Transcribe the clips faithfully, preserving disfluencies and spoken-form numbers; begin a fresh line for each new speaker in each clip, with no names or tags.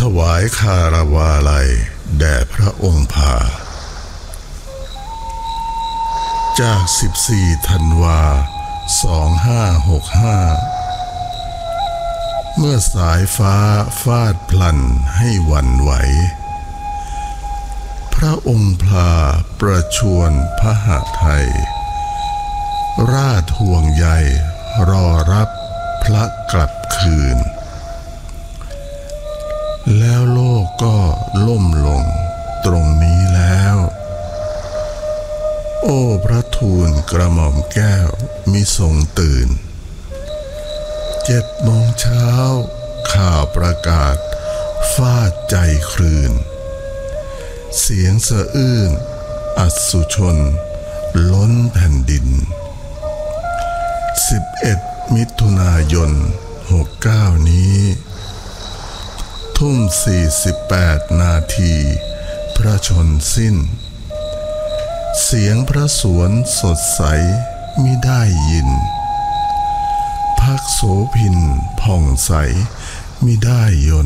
วายคารวาลัยแด่พระองค์พาจากสิบสี่ธันวาสองห้าหกห้าเมื่อสายฟ้าฟาดพลันให้หวั่นไหวพระองค์พลาประชวรพหไทยราชห่วงใยรอรับพระกลับคืนแล้วโลกก็ล่มลงตรงนี้แล้วโอ้พระทูลกระหม่อมแก้วมิทรงตื่นเจ็ดโมงเช้าข่าวประกาศฟาดใจคลื่นเสียงสะอื้นอัศชนล้นแผ่นดินสิบเอ็ดมิถุนายนหกเก้านี้ทุ่มสี่สิบแปดนาทีพระชนสิ้นเสียงพระสวนสดใสมิได้ยินพักโสพินผ่องใสมิได้ยน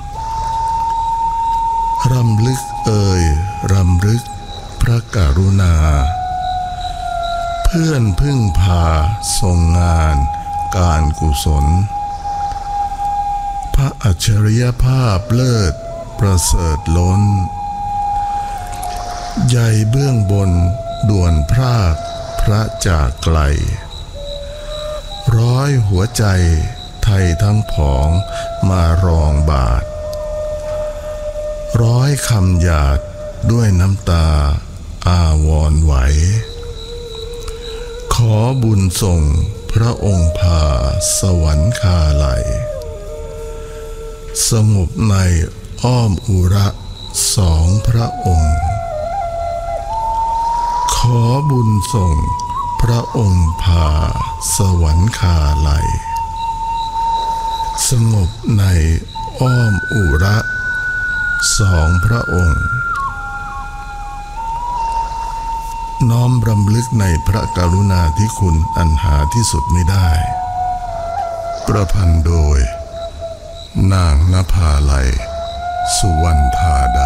รำลึกเอ่ยรำลึกพระกรุณาเพื่อนพึ่งพาทรงงานการกุศลพระอัจฉริยภาพเลิศประเสริฐล้นใหญ่เบื้องบนด่วนพรากพระจากไกลร้อยหัวใจไทยทั้งผองมารองบาทร้อยคำหยาดด้วยน้ำตาอาวรณ์ไหวขอบุญส่งพระองค์พาสวรรคาลัยสงบในอ้อมอุระสองพระองค์ขอบุญส่งพระองค์พาสวรรคาลัยสงบในอ้อมอุระสองพระองค์น้อมรำลึกในพระกรุณาธิคุณอันหาที่สุดไม่ได้ประพันธ์โดยนางนภาลัยสุวรรณธาดา